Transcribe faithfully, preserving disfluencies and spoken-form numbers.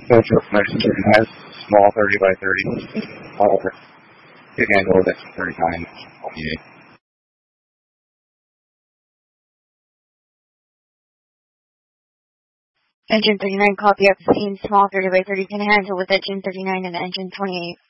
Central Connection has small thirty by thirty. However, it can handle it thirty-nine. Engine thirty-nine, copy up scene, small thirty by thirty can handle with engine thirty-nine and engine twenty-eight.